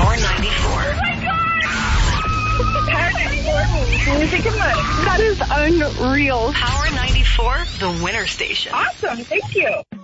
Power 94. Oh my God! Power 94 music and money. That is unreal. Power 94, the winner station. Awesome. Thank you.